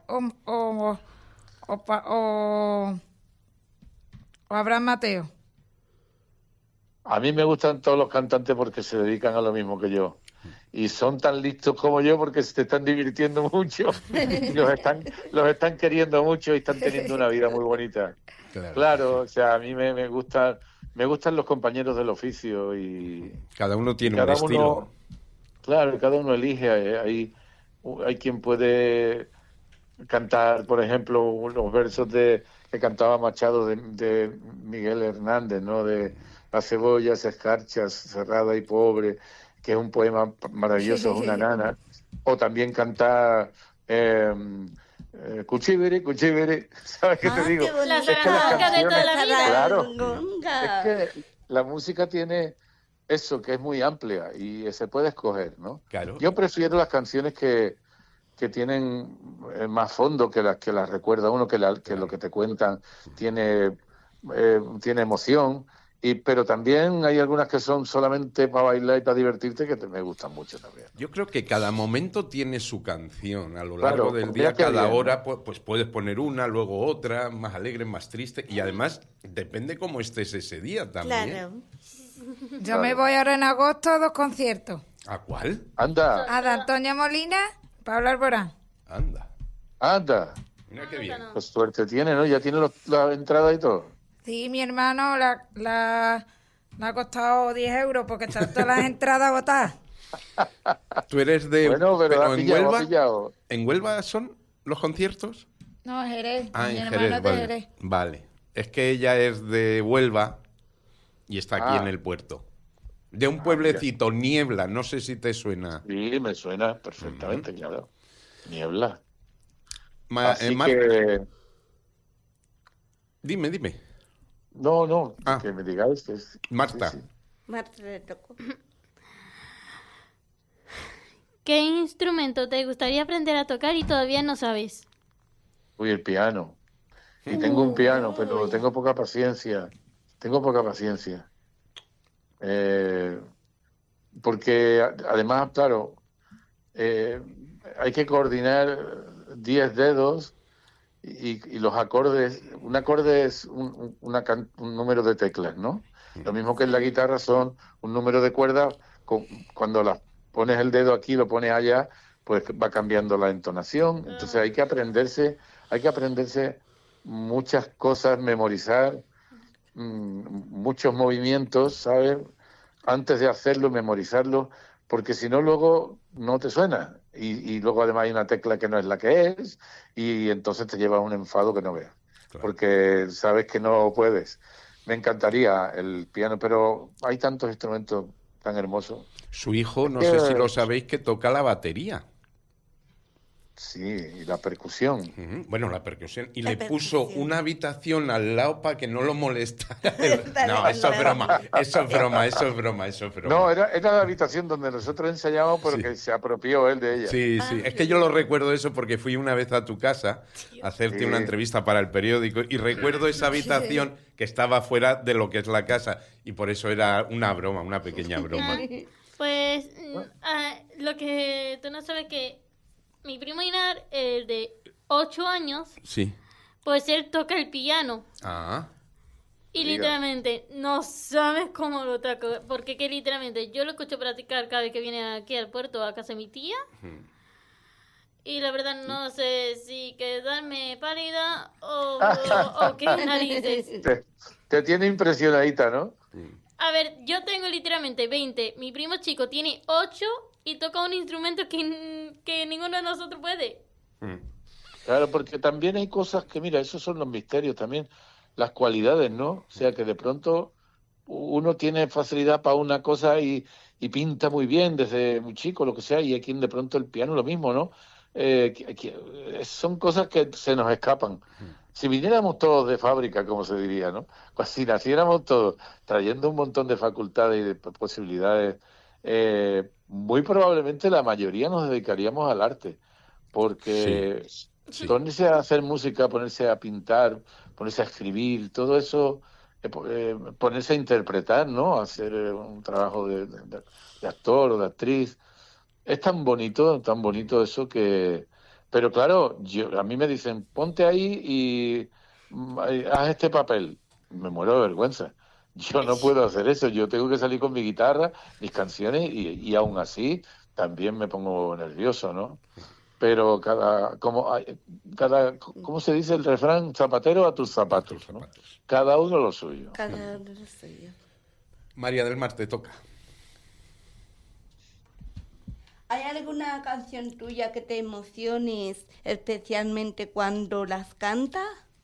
S4: o Abraham Mateo?
S5: A mí me gustan todos los cantantes porque se dedican a lo mismo que yo. Y son tan listos como yo porque se están divirtiendo mucho. Y los están queriendo mucho y están teniendo una vida muy bonita. Claro, o sea, a mí me gustan los compañeros del oficio y...
S1: Cada uno tiene un estilo.
S5: Claro, cada uno elige. Hay quien puede cantar, por ejemplo, los versos que cantaba Machado de Miguel Hernández, ¿no? De Las cebollas escarchas, cerrada y pobre, que es un poema maravilloso, es una nana. O también cantar Cuchivere, ¿sabes qué te digo?
S3: La zarandonga de toda la vida.
S5: Claro, es que la música tiene eso, que es muy amplia y se puede escoger, ¿no?
S1: Claro.
S5: Yo prefiero las canciones que tienen más fondo, que las recuerda uno, que lo que te cuentan tiene emoción, pero también hay algunas que son solamente para bailar y para divertirte, que me gustan mucho también.
S1: Yo creo que cada momento tiene su canción. A lo
S5: Claro,
S1: largo del día, cada
S5: bien,
S1: hora, pues puedes poner una, luego otra, más alegre, más triste. Y además, depende cómo estés ese día también.
S2: Claro.
S4: Yo me voy ahora en agosto a 2 conciertos.
S1: ¿A cuál?
S5: Anda,
S4: A de Antonia Molina, Pablo Alborán.
S5: anda.
S1: Mira qué bien.
S5: Pues suerte tiene, ¿no? Ya tiene la entrada y todo.
S4: Sí, mi hermano le ha costado 10 euros porque están todas las entradas agotadas.
S1: ¿Tú eres de...
S5: Bueno, pero ha
S1: en
S5: pillado,
S1: Huelva?
S5: ha pillado.
S1: ¿En Huelva son los conciertos?
S4: No, Jerez.
S1: Ah,
S4: mi
S1: en
S4: hermano
S1: Jerez,
S4: es de
S1: vale.
S4: Jerez.
S1: Vale. Es que ella es de Huelva y está aquí en el puerto. De un pueblecito, Niebla, no sé si te suena.
S5: Sí, me suena perfectamente, claro. Niebla. Así
S1: Marta,
S5: que...
S1: dime.
S5: No, que me digáis.
S1: Marta.
S5: Sí.
S2: Marta le tocó.
S3: ¿Qué instrumento te gustaría aprender a tocar y todavía no sabes?
S5: Uy, el piano. Y tengo un piano, pero tengo poca paciencia. Porque además, claro, hay que coordinar 10 dedos y los acordes. Un acorde es un número de teclas, ¿no? Lo mismo que en la guitarra son un número de cuerdas. Cuando las pones el dedo aquí, lo pones allá, pues va cambiando la entonación. Entonces hay que aprenderse muchas cosas, memorizar muchos movimientos, ¿sabes? Antes de hacerlo, memorizarlo, porque si no luego no te suena. Y luego además hay una tecla que no es la que es, y entonces te lleva a un enfado que no veas. Claro. Porque sabes que no puedes. Me encantaría el piano, pero hay tantos instrumentos tan hermosos.
S1: Su hijo, no sé si lo sabéis, que toca la batería.
S5: Sí, y la percusión.
S1: Ujú. Bueno, la percusión. Y
S2: La
S1: le puso
S2: percusión.
S1: una habitación al lado para que no lo molestara.
S2: Está
S1: No,
S2: de
S1: eso es
S2: acuerdo.
S1: broma, eso es broma, eso es broma, eso es broma.
S5: No, era la habitación donde nosotros ensayábamos, pero
S1: Sí.
S5: que se apropió él de ella.
S1: Sí, sí. Es que yo lo recuerdo eso porque fui una vez a tu casa a hacerte
S5: Sí.
S1: una entrevista para el periódico y recuerdo esa habitación que estaba fuera de lo que es la casa y por eso era una broma, una pequeña broma.
S3: Pues lo que tú no sabes que mi primo Inar, el de 8 años,
S1: Sí.
S3: pues él toca el piano.
S1: Ah,
S3: Y
S5: Diga.
S3: literalmente no sabes cómo lo toca. Porque que literalmente yo lo escucho practicar cada vez que viene aquí al puerto a casa de mi tía. Y la verdad no sé si quedarme pálida o qué narices.
S5: Te tiene impresionadita, ¿no?
S3: A ver, yo tengo literalmente 20. Mi primo chico tiene 8 y toca un instrumento que ninguno de nosotros puede.
S5: Claro, porque también hay cosas que, mira, esos son los misterios también, las cualidades, ¿no? O sea, que de pronto uno tiene facilidad para una cosa y pinta muy bien desde muy chico, lo que sea, y aquí de pronto el piano lo mismo, ¿no? Son cosas que se nos escapan. Si viniéramos todos de fábrica, como se diría, ¿no? Pues si naciéramos todos trayendo un montón de facultades y de posibilidades, muy probablemente la mayoría nos dedicaríamos al arte, porque
S1: sí.
S5: ponerse a hacer música, ponerse a pintar, ponerse a escribir, todo eso, ponerse a interpretar, ¿no? Hacer un trabajo de actor o de actriz, es tan bonito eso que... Pero claro, a mí me dicen, ponte ahí y haz este papel. Me muero de vergüenza. Yo no puedo hacer eso, yo tengo que salir con mi guitarra, mis canciones y aún así también me pongo nervioso, ¿no? Pero ¿cómo se dice el refrán? Zapatero a tus zapatos, ¿no? Cada uno lo suyo.
S2: Cada uno lo suyo.
S1: María del Mar, te toca.
S2: ¿Hay alguna canción tuya que te emociones especialmente cuando las cantas?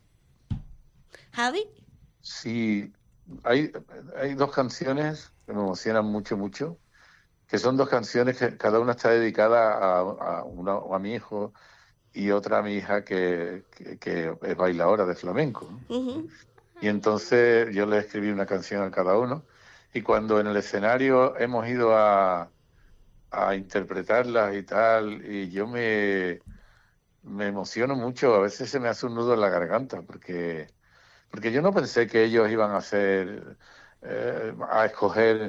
S2: ¿Javi?
S5: Sí, hay dos canciones que me emocionan mucho, que son dos canciones que cada una está dedicada a mi hijo y otra a mi hija que es bailadora de flamenco, ¿no?
S2: Ujú.
S5: Y entonces yo le escribí una canción a cada uno y cuando en el escenario hemos ido a interpretarlas y tal, y yo me emociono mucho, a veces se me hace un nudo en la garganta, porque yo no pensé que ellos iban a hacer, a escoger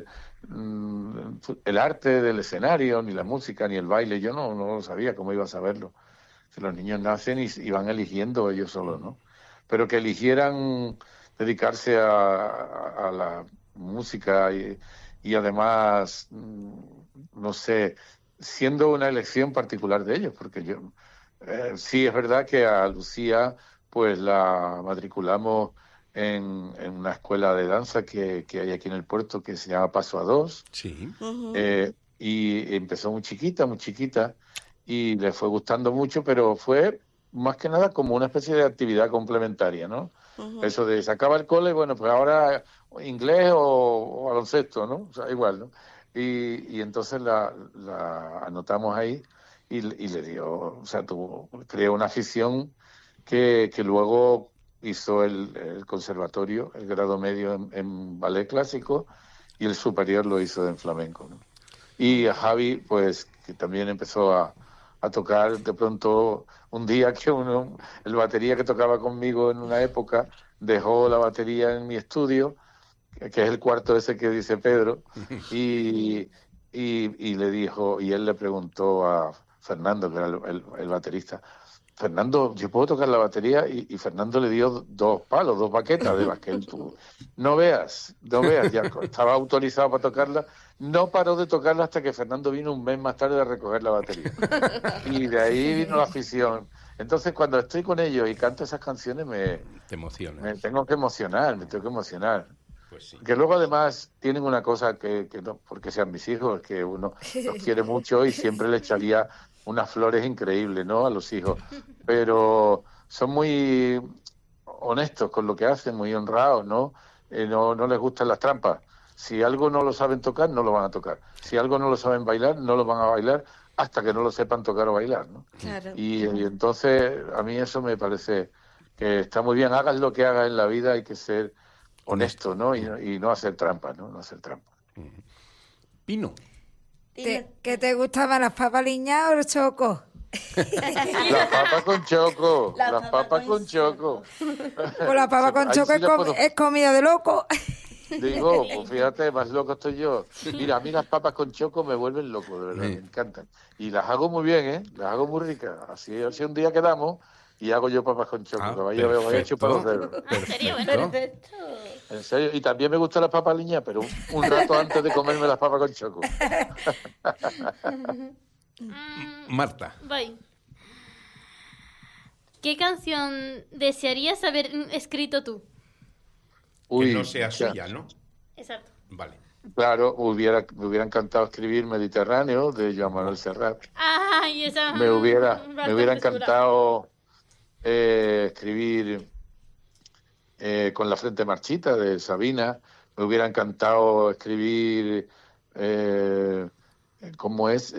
S5: el arte del escenario, ni la música, ni el baile, yo no lo sabía cómo iba a saberlo. Si los niños nacen y van eligiendo ellos solos, ¿no? Pero que eligieran dedicarse a la música y además, no sé, siendo una elección particular de ellos, porque yo sí es verdad que a Lucía pues la matriculamos en una escuela de danza que hay aquí en el puerto que se llama Paso a Dos.
S1: Sí.
S2: Ujú.
S5: Y empezó muy chiquita, y le fue gustando mucho, pero fue más que nada como una especie de actividad complementaria, ¿no?
S2: Ujú.
S5: Eso de se acaba el cole, bueno, pues ahora inglés o baloncesto, ¿no? O sea, igual, ¿no? Y entonces la anotamos ahí y le dio, o sea, creó una afición que luego hizo el conservatorio, el grado medio en ballet clásico y el superior lo hizo en flamenco, ¿no? Y a Javi, pues, que también empezó a tocar de pronto un día que el batería que tocaba conmigo en una época dejó la batería en mi estudio, que es el cuarto ese que dice Pedro, y le dijo, y él le preguntó a Fernando, que era el baterista, Fernando, ¿yo puedo tocar la batería? Y Fernando le dio 2 palos, 2 baquetas de basquet. No veas, ya estaba autorizado para tocarla. No paró de tocarla hasta que Fernando vino un mes más tarde a recoger la batería. Y de ahí vino la afición. Entonces, cuando estoy con ellos y canto esas canciones,
S1: Te emociona.
S5: me tengo que emocionar.
S1: Pues sí.
S5: Que luego además tienen una cosa que no porque sean mis hijos, que uno los quiere mucho y siempre le echaría unas flores increíbles, ¿no? A los hijos, pero son muy honestos con lo que hacen, muy honrados, ¿no? No les gustan las trampas. Si algo no lo saben tocar, no lo van a tocar. Si algo no lo saben bailar, no lo van a bailar, hasta que no lo sepan tocar o bailar, ¿no?
S2: Claro.
S5: Y entonces a mí eso me parece que está muy bien. Hagas lo que hagas en la vida, hay que ser honesto, ¿no? Y no hacer trampas, ¿no? No hacer trampas.
S1: Pino.
S4: ¿Qué te gustaban, las papas liñadas o los chocos?
S5: Las papas con choco. Las papas con choco.
S4: Pues la papa con
S5: Ahí
S4: choco
S5: sí le puedo-
S4: es comida de loco.
S5: Digo, pues fíjate, más loco estoy yo. Mira, a mí las papas con choco me vuelven loco, de verdad,
S1: Sí.
S5: me encantan. Y las hago muy bien, ¿eh? Las hago muy ricas. Así un día quedamos y hago yo papas con choco. Que vaya a chupar los dedos.
S3: Sería bueno.
S2: Perfecto.
S5: En serio. Y también me gustan las papas liñas, pero un rato antes de comerme las papas con choco.
S1: Marta.
S3: Voy. ¿Qué canción desearías haber escrito tú?
S1: Que no sea
S5: ya.
S1: suya, ¿no?
S3: Exacto.
S1: Vale.
S5: Claro, me hubiera encantado escribir Mediterráneo de Joan Manuel Serrat.
S3: Ay, esa.
S5: Me hubiera
S3: bastante
S5: encantado escribir Con la frente marchita de Sabina. Me hubiera encantado escribir ¿cómo es?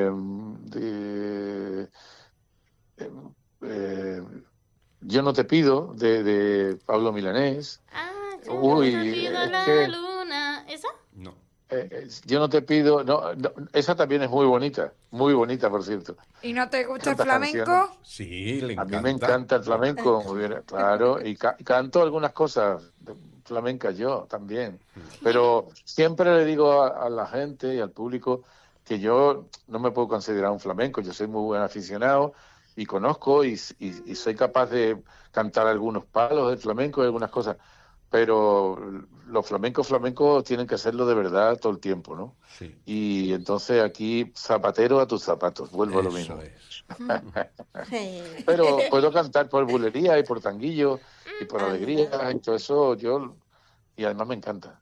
S5: Yo no te pido de Pablo Milanés.
S3: Ah,
S5: Uy,
S3: yo no pido
S5: es
S3: la
S5: que-
S3: luna. ¿Esa?
S1: No.
S5: Yo no te pido, no, esa también es muy bonita, por cierto.
S4: ¿Y no te gusta el
S5: Tantas
S4: flamenco?
S5: canciones.
S1: Sí, le
S5: A
S1: encanta.
S5: mí me encanta el flamenco, muy bien, claro, y canto algunas cosas flamencas yo también, pero siempre le digo a la gente y al público que yo no me puedo considerar un flamenco, yo soy muy buen aficionado y conozco y soy capaz de cantar algunos palos del flamenco y algunas cosas, pero los flamencos tienen que hacerlo de verdad todo el tiempo, ¿no?
S1: Sí.
S5: Y entonces aquí, zapatero a tus zapatos, vuelvo a lo
S1: Eso
S5: mismo.
S1: es.
S2: Sí.
S5: Pero puedo cantar por bulería y por tanguillo y por alegría y todo eso, y además me encanta.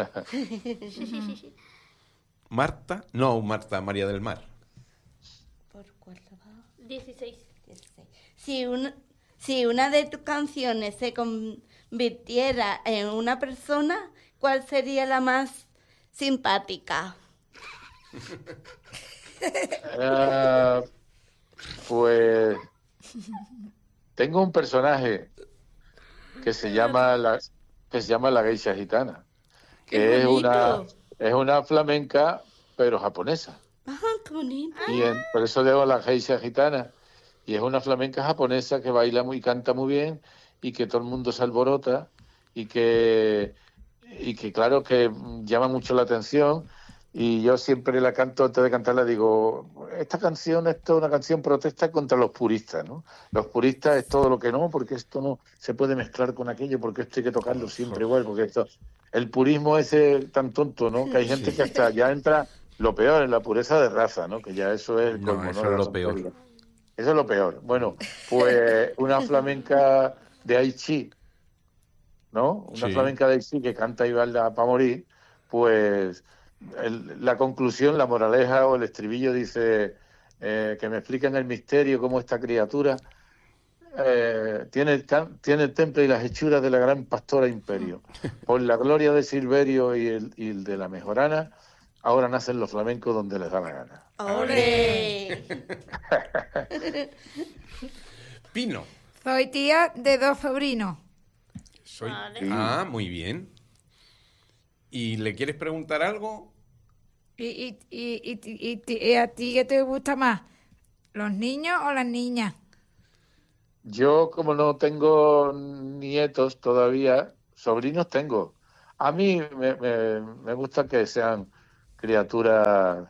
S1: Marta. No, Marta, María del Mar.
S2: ¿Por cuál va?
S3: 16.
S2: Si una de tus canciones se convirtiera en una persona, ¿cuál sería la más simpática?
S5: Pues tengo un personaje que se llama la geisha gitana,
S2: ¡Qué
S5: que
S2: bonito!
S5: es una flamenca pero japonesa.
S2: Ah, qué bonito.
S5: Por eso digo la geisha gitana. Y es una flamenca japonesa que baila muy, canta muy bien y que todo el mundo se alborota y que claro que llama mucho la atención. Y yo siempre la canto, antes de cantarla digo, esta canción es toda una canción protesta contra los puristas, ¿no? Los puristas es todo lo que no, porque esto no se puede mezclar con aquello, porque esto hay que tocarlo siempre igual, porque esto, el purismo ese tan tonto, ¿no? Que hay gente que hasta ya entra lo peor en la pureza de raza, ¿no? Que ya eso es el
S1: No,
S5: colmo,
S1: eso
S5: ¿no?
S1: es
S5: La
S1: lo peor.
S5: tontería. Eso es lo peor. Bueno, pues una flamenca de Aichi, ¿no? Una
S1: Sí.
S5: flamenca de Aichi que canta y baila para morir, pues la conclusión, la moraleja o el estribillo dice que me expliquen el misterio, cómo esta criatura tiene el temple y las hechuras de la gran pastora Imperio. Por la gloria de Silverio y el de la Mejorana, ahora nacen los flamencos donde les da la gana.
S2: ¡Ole!
S1: Pino.
S4: Soy tía de 2 sobrinos.
S1: Soy...
S3: Vale.
S1: Ah, muy bien. ¿Y le quieres preguntar algo?
S4: ¿Y a ti qué te gusta más? ¿Los niños o las niñas?
S5: Yo, como no tengo nietos todavía, sobrinos tengo. A mí me gusta que sean criaturas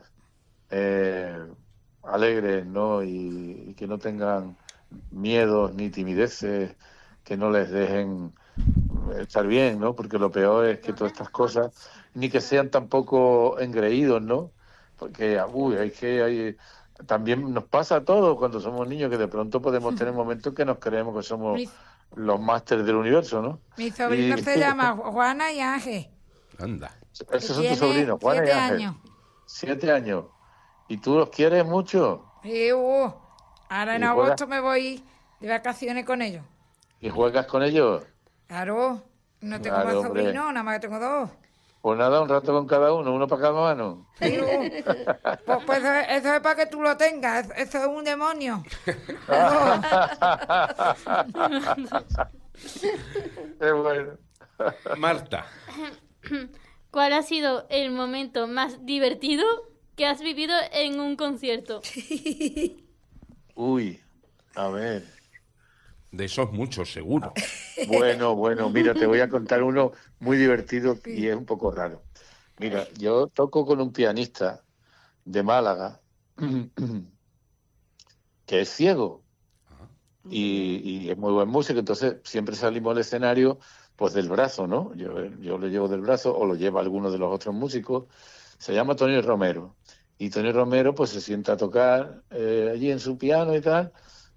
S5: alegres, ¿no? Y que no tengan miedos ni timideces, que no les dejen estar bien, ¿no? Porque lo peor es que todas estas cosas, ni que sean tampoco engreídos, ¿no? Porque, también nos pasa a todos cuando somos niños que de pronto podemos tener momentos que nos creemos que somos
S4: Mis,
S5: los másteres del universo, ¿no?
S4: mis sobrinos
S5: Y-
S4: se llaman Juana y Ángel.
S1: Anda.
S5: Esos son
S4: Tiene
S5: tus sobrinos, Juana y
S4: 7
S5: Ángel.
S4: años.
S5: 7 años. ¿Y tú los quieres mucho?
S4: Sí, ahora en
S5: ¿Y
S4: agosto me voy de vacaciones con ellos.
S5: ¿Y juegas con ellos?
S4: Claro, no tengo
S5: Claro,
S4: más
S5: hombre.
S4: sobrinos, nada más que tengo 2.
S5: Pues nada, un rato con cada uno para cada mano.
S4: Sí, pues eso es para que tú lo tengas, eso es un demonio.
S5: Qué bueno.
S1: Marta.
S3: ¿Cuál ha sido el momento más divertido que has vivido en un concierto?
S5: Uy, a ver.
S1: De esos muchos, seguro.
S5: Bueno, mira, te voy a contar uno muy divertido y es un poco raro. Mira, yo toco con un pianista de Málaga que es ciego y es muy buen músico, entonces siempre salimos al escenario pues del brazo, ¿no? Yo lo llevo del brazo o lo lleva alguno de los otros músicos. Se llama Tony Romero y Tony Romero pues se sienta a tocar allí en su piano y tal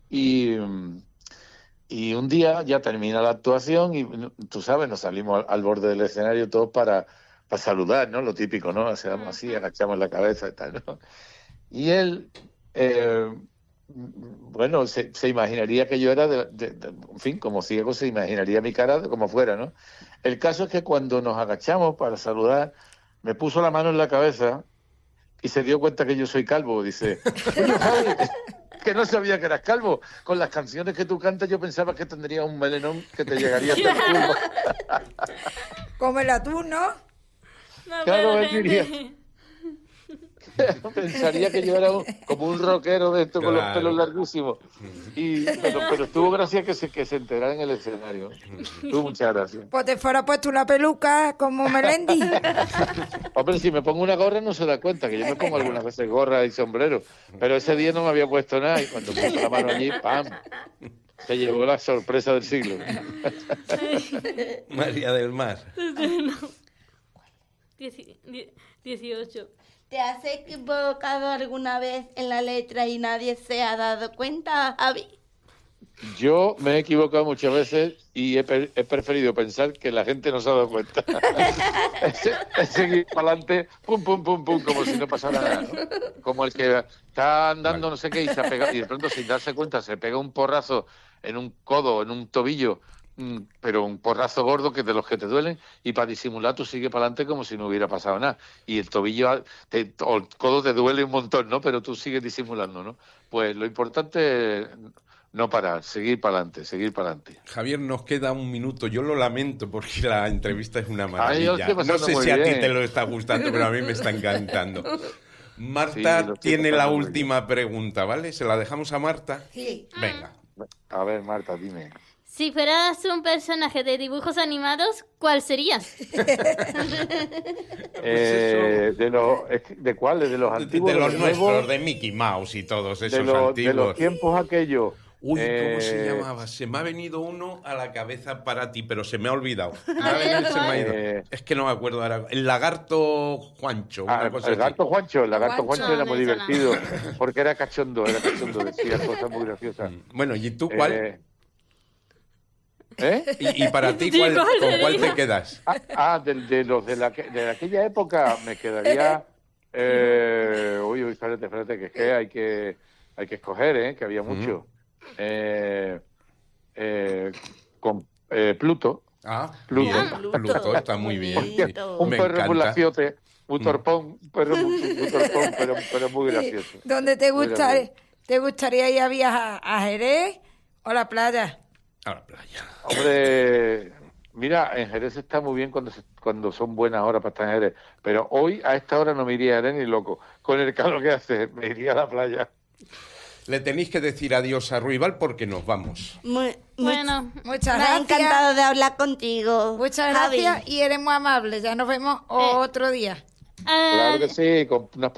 S5: y un día ya termina la actuación y tú sabes, nos salimos al borde del escenario todos para saludar, ¿no? Lo típico, ¿no? Hacemos así, agachamos la cabeza y tal, ¿no? Y él, bueno, se imaginaría que yo era, en fin, como ciego, se imaginaría mi cara como fuera, ¿no? El caso es que cuando nos agachamos para saludar, me puso la mano en la cabeza y se dio cuenta que yo soy calvo. Dice, "Oye, Javi, que no sabía que eras calvo. Con las canciones que tú cantas yo pensaba que tendrías un melenón que te llegaría hasta el culo".
S4: Como el atún, ¿no?
S3: No,
S5: Claro,
S3: pero
S5: él diría. Pensaría que yo era como un rockero de esto con los
S1: Claro.
S5: pelos larguísimos. Pero tuvo gracia que se enterara en el escenario. Tuvo muchas gracias.
S4: Pues te fuera puesto una peluca como Melendi.
S5: Hombre, si me pongo una gorra no se da cuenta, que yo me pongo algunas veces gorra y sombrero. Pero ese día no me había puesto nada y cuando puse la mano allí, ¡pam! Se llevó la sorpresa del siglo.
S1: María del Mar.
S3: 18.
S2: ¿Te has equivocado alguna vez en la letra y nadie se ha dado cuenta, Javi?
S5: Yo me he equivocado muchas veces y he preferido pensar que la gente no se ha dado cuenta. He seguido para adelante, pum, pum, pum, pum, como si no pasara nada, ¿no? Como el que está andando no sé qué y se ha pegado, y de pronto sin darse cuenta se pega un porrazo en un codo, en un tobillo, pero un porrazo gordo que de los que te duelen, y para disimular tú sigues para adelante como si no hubiera pasado nada. Y el tobillo o el codo te duele un montón, ¿no? Pero tú sigues disimulando, ¿no? Pues lo importante es no parar, seguir para adelante, seguir para adelante.
S1: Javier, nos queda un minuto. Yo lo lamento porque la entrevista es una
S5: Ay, yo
S1: maravilla.
S5: estoy
S1: No
S5: pasando
S1: sé
S5: muy
S1: si a ti
S5: bien.
S1: te lo está gustando, pero a mí me está encantando.
S5: Sí,
S1: Marta
S5: lo estoy
S1: tiene la
S5: pasando muy
S1: última pregunta, ¿vale? ¿Se la dejamos a Marta?
S2: Sí.
S1: Venga.
S5: A ver, Marta, dime.
S3: Si fueras un personaje de dibujos animados, ¿cuál serías?
S5: ¿De cuáles? ¿De los antiguos?
S1: De los
S5: nuevos?
S1: nuestros, de Mickey Mouse y todos esos
S5: de los
S1: antiguos.
S5: tiempos aquellos.
S1: Uy, ¿cómo se llamaba? Se me ha venido uno a la cabeza para ti, pero se me ha olvidado. Se me ha ido. Es que no me acuerdo ahora. El lagarto Juancho, una cosa
S5: El
S1: así.
S5: gato Juancho, el lagarto
S4: Juancho.
S5: Juancho era muy
S3: No, me suena.
S5: divertido, porque era cachondo, decía cosas muy graciosas.
S1: Bueno, ¿y tú cuál?
S5: ¿Eh?
S1: ¿Y para ti
S3: Sí,
S1: con
S3: ¿cuál
S1: cuál
S3: sería?
S1: te quedas?
S5: De los de aquella época me quedaría. Uy, espérate, que es que hay que escoger, que había mucho. Con Pluto.
S1: Ah,
S5: Pluto.
S1: bien. Pluto está muy bien.
S2: Porque
S1: sí.
S5: Un
S1: Me
S5: perro
S1: encanta.
S5: muy laciote, un torpón, un torpón, pero muy gracioso.
S4: ¿Dónde te
S5: Muy
S4: gustaría ir a viajar? ¿A Jerez o la playa?
S1: A la playa.
S5: Hombre, mira, en Jerez está muy bien cuando son buenas horas para estar en Jerez, pero hoy a esta hora no me iría a Jerez ni loco. Con el calor que hace, me iría a la playa.
S1: Le tenéis que decir adiós a Ruibal porque nos vamos.
S3: Bueno,
S4: Muchas
S2: Me ha
S4: gracias.
S2: encantado de hablar contigo.
S4: Muchas
S2: Javi.
S4: gracias y eres muy amable. Ya nos vemos otro día.
S5: Claro que sí, con unas